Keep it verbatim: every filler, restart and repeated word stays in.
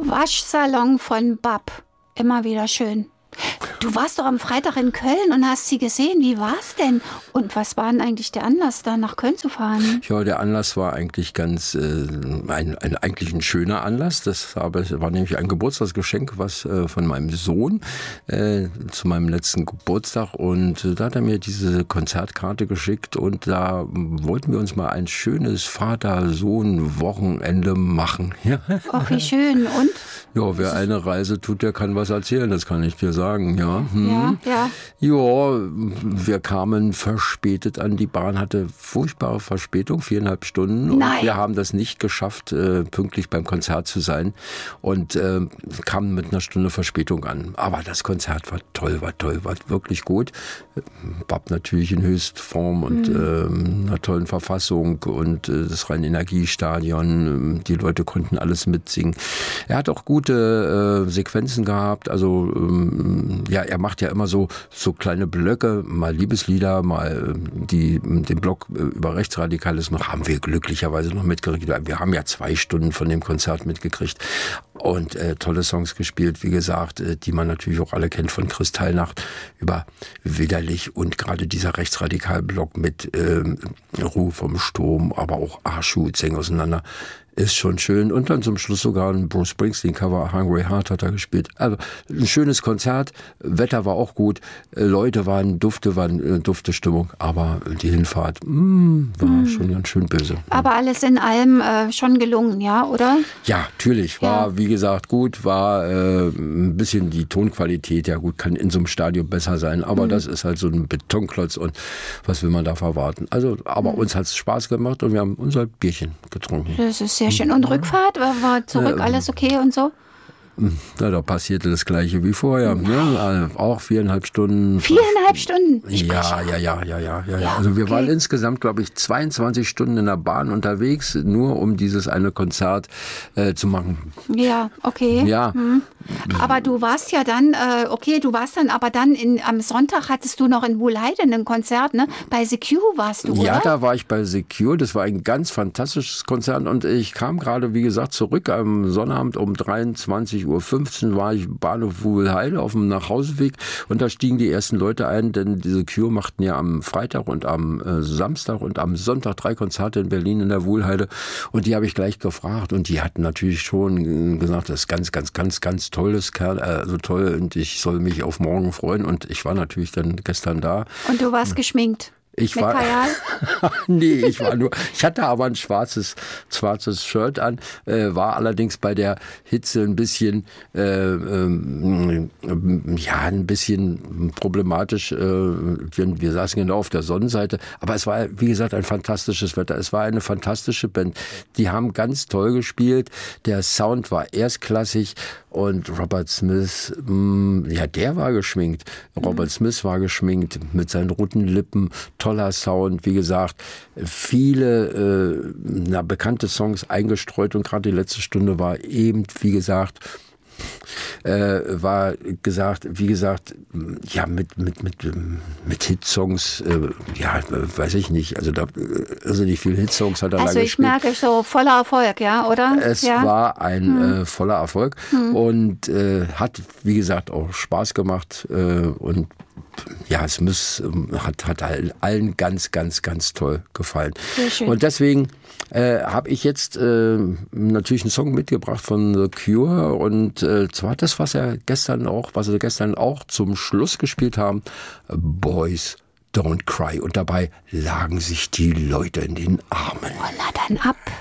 Waschsalon von Bab. Immer wieder schön. Du warst doch am Freitag in Köln und hast sie gesehen. Wie war's denn? Und was war denn eigentlich der Anlass, da nach Köln zu fahren? Ja, der Anlass war eigentlich ganz, äh, ein, ein, eigentlich ein schöner Anlass. Das war nämlich ein Geburtstagsgeschenk, was äh, von meinem Sohn äh, zu meinem letzten Geburtstag. Und äh, da hat er mir diese Konzertkarte geschickt und da wollten wir uns mal ein schönes Vater-Sohn-Wochenende machen. Ja. Ach, wie schön. Und? Ja, wer eine Reise tut, der kann was erzählen, das kann ich dir sagen, ja. Hm. Ja, ja. Ja, wir kamen verspätet an. Die Bahn hatte furchtbare Verspätung, viereinhalb Stunden. Und Nein. wir haben das nicht geschafft, äh, pünktlich beim Konzert zu sein. Und äh, kamen mit einer Stunde Verspätung an. Aber das Konzert war toll, war toll, war wirklich gut. Bab natürlich in Höchstform und mhm. äh, einer tollen Verfassung und äh, das Rhein-Energiestadion. Die Leute konnten alles mitsingen. Er hat auch gute äh, Sequenzen gehabt. Also ähm, ja, er macht ja immer so so kleine Blöcke, mal Liebeslieder, mal die den Block über Rechtsradikalismus haben wir glücklicherweise noch mitgekriegt. Wir haben ja zwei Stunden von dem Konzert mitgekriegt und äh, tolle Songs gespielt, wie gesagt, äh, die man natürlich auch alle kennt von Kristallnacht über Widerlich und gerade dieser Rechtsradikal-Block mit äh, Ruhe vom Sturm, aber auch Arschu, Zeng auseinander. Ist schon schön. Und dann zum Schluss sogar ein Bruce Springsteen-Cover, Hungry Heart hat er gespielt. Also ein schönes Konzert, Wetter war auch gut, Leute waren dufte, waren dufte Stimmung, aber die Hinfahrt mh, war mm. schon ganz schön böse. Aber alles in allem äh, schon gelungen, ja, oder? Ja, natürlich. War, ja. wie gesagt, gut, war äh, ein bisschen die Tonqualität, ja gut, kann in so einem Stadion besser sein, aber mm. das ist halt so ein Betonklotz und was will man da verwarten? Also, aber mm. uns hat es Spaß gemacht und wir haben unser Bierchen getrunken. Das ist sehr schön. Und Rückfahrt, war, war zurück ja, alles okay und so? Na, da passierte das Gleiche wie vorher. Ne? Auch viereinhalb Stunden. Viereinhalb Stunden? Ja, ja, ja, ja, ja, ja, ja. Also wir okay. waren insgesamt, glaube ich, zweiundzwanzig Stunden in der Bahn unterwegs, nur um dieses eine Konzert äh, zu machen. Ja, okay. Ja. Hm. Aber du warst ja dann, äh, okay, du warst dann, aber dann in, am Sonntag hattest du noch in Wuhlheide ein Konzert, ne? Bei Secure warst du, oder? Ja, da war ich bei Secure. Das war ein ganz fantastisches Konzert und ich kam gerade, wie gesagt, zurück am Sonnabend um dreiundzwanzig Uhr fünfzehn war ich im Bahnhof Wuhlheide auf dem Nachhauseweg und da stiegen die ersten Leute ein, denn diese Cure machten ja am Freitag und am äh, Samstag und am Sonntag drei Konzerte in Berlin in der Wuhlheide und die habe ich gleich gefragt und die hatten natürlich schon gesagt, das ist ganz, ganz, ganz, ganz tolles Kerl, also toll und ich soll mich auf morgen freuen und ich war natürlich dann gestern da. Und du warst geschminkt? Ich Mit war, Kajal? nee, ich war nur, ich hatte aber ein schwarzes, schwarzes Shirt an, äh, war allerdings bei der Hitze ein bisschen, äh, ähm, ja, ein bisschen problematisch. Äh, wir, wir saßen genau auf der Sonnenseite, aber es war, wie gesagt, ein fantastisches Wetter. Es war eine fantastische Band. Die haben ganz toll gespielt. Der Sound war erstklassig und Robert Smith, mh, ja, der war geschminkt. Robert Smith war geschminkt mit seinen roten Lippen. Toller Sound, wie gesagt, viele äh, na, bekannte Songs eingestreut und gerade die letzte Stunde war eben, wie gesagt, äh, war gesagt, wie gesagt, ja, mit, mit, mit, mit Hitsongs, äh, ja, weiß ich nicht, also da, also nicht viele Hitsongs hat er also da ich gespielt. merke so voller Erfolg, ja, oder? Es ja? war ein hm. äh, voller Erfolg hm. und äh, hat, wie gesagt, auch Spaß gemacht äh, und ja, es muss, hat, hat allen ganz, ganz, ganz toll gefallen. Sehr schön. Und deswegen äh, habe ich jetzt äh, natürlich einen Song mitgebracht von The Cure und äh, zwar das, was er gestern auch, was sie gestern auch zum Schluss gespielt haben, Boys Don't Cry. Und dabei lagen sich die Leute in den Armen. Oh, na dann ab.